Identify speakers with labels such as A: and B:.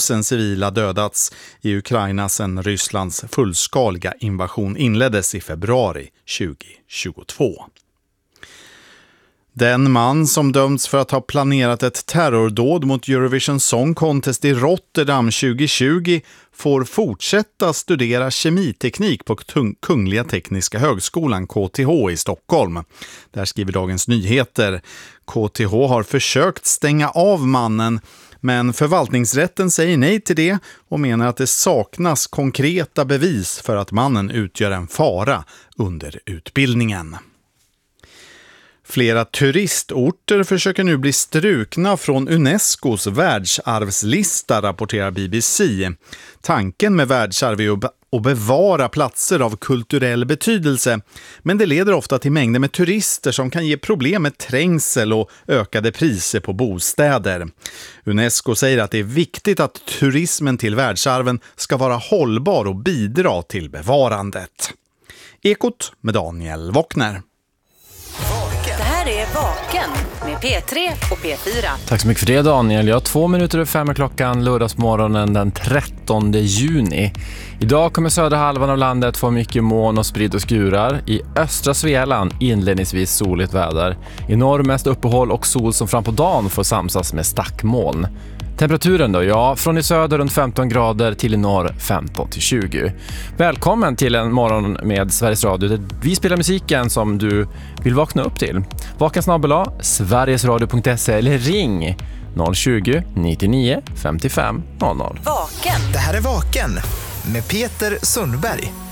A: 000 civila dödats i Ukraina sedan Rysslands fullskaliga invasion inleddes i februari 2022. Den man som dömts för att ha planerat ett terrordåd mot Eurovision Song Contest i Rotterdam 2020 får fortsätta studera kemiteknik på Kungliga Tekniska högskolan KTH i Stockholm. Där skriver Dagens Nyheter. KTH har försökt stänga av mannen, men förvaltningsrätten säger nej till det och menar att det saknas konkreta bevis för att mannen utgör en fara under utbildningen. Flera turistorter försöker nu bli strukna från Unescos världsarvslista, rapporterar BBC. Tanken med världsarv är att bevara platser av kulturell betydelse, men det leder ofta till mängder med turister som kan ge problem med trängsel och ökade priser på bostäder. Unesco säger att det är viktigt att turismen till världsarven ska vara hållbar och bidra till bevarandet. Ekot med Daniel Wockner.
B: Det här är Vaken med P3 och P4.
C: Tack så mycket för det, Daniel. Jag har 2 minuter och 5 klockan lördagsmorgonen den 13 juni. Idag kommer södra halvan av landet få mycket moln och sprid och skurar. I östra Svealand inledningsvis soligt väder. I norr mest uppehåll och sol som fram på dagen får samsas med stackmoln. Temperaturen då? Ja, från i söder runt 15 grader till i norr 15-20. Välkommen till en morgon med Sveriges Radio där vi spelar musiken som du vill vakna upp till. Vaken sverigesradio.se eller ring 020 99 55 00.
B: Vaken.
D: Det här är Vaken med Peter Sundberg.